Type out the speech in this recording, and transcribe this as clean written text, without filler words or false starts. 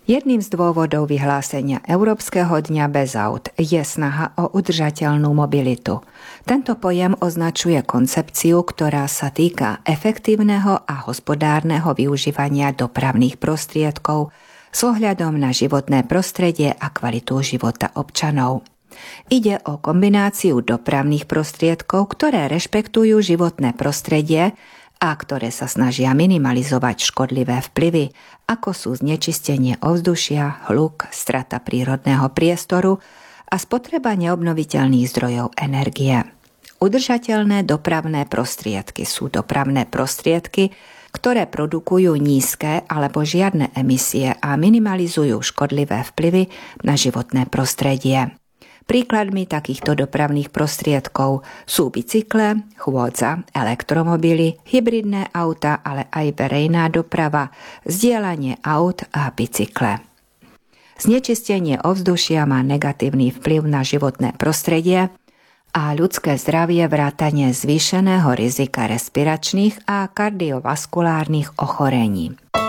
Jedným z dôvodov vyhlásenia Európskeho dňa bez aut je snaha o udržateľnú mobilitu. Tento pojem označuje koncepciu, ktorá sa týka efektívneho a hospodárneho využívania dopravných prostriedkov s ohľadom na životné prostredie a kvalitu života občanov. Ide o kombináciu dopravných prostriedkov, ktoré rešpektujú životné prostredie a ktoré sa snažia minimalizovať škodlivé vplyvy, ako sú znečistenie ovzdušia, hluk, strata prírodného priestoru a spotreba neobnoviteľných zdrojov energie. Udržateľné dopravné prostriedky sú dopravné prostriedky, ktoré produkujú nízke alebo žiadne emisie a minimalizujú škodlivé vplyvy na životné prostredie. Príkladmi takýchto dopravných prostriedkov sú bicykle, chôdza, elektromobily, hybridné auta, ale aj verejná doprava, zdieľanie aut a bicykle. Znečistenie ovzdušia má negatívny vplyv na životné prostredie a ľudské zdravie vrátane zvýšeného rizika respiračných a kardiovaskulárnych ochorení.